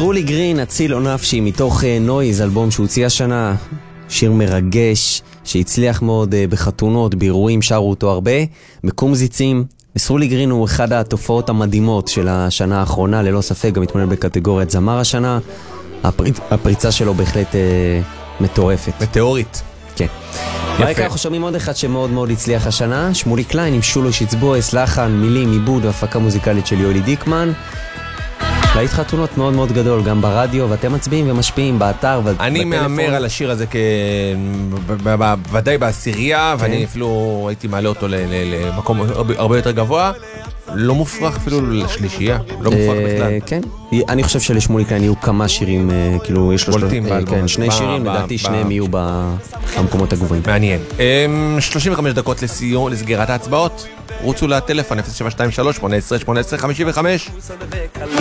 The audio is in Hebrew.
מסרולי גרין, הציל עונפשי, מתוך נויז, אלבום שהוציא השנה, שיר מרגש, שהצליח מאוד בחתונות, באירועים, שרו אותו הרבה, מקומזיצים. מסרולי גרין הוא אחד התופעות המדהימות של השנה האחרונה, ללא ספק, גם מתמודד בקטגוריית זמר השנה. הפריצה שלו בהחלט מטורפת. מטאורית. כן. ברקע אנחנו שומעים עוד אחד שמאוד מאוד הצליח השנה, שמולי קליין עם שולוש יצבועס, לחן, מילים, עיבוד והפקה מוזיקלית של יולי דיקמן. להיט חתונות מאוד מאוד גדול, גם ברדיו, ואתם מצביעים ומשפיעים באתר ובטלפון. אני מאמר על השיר הזה ודאי בעשירייה, ואני אפילו הייתי מעלה אותו למקום הרבה יותר גבוה. לא מופרך אפילו לשלישייה, לא מופרך בכלל. כן, אני חושב שלשמולי קליין יהיו כמה שירים, כאילו יש לו שני שירים, לדעתי שניהם יהיו במקומות הגבוהים. מעניין. 35 דקות לסגירת ההצבעות. רוצו לטלפון 0723-18-18-55.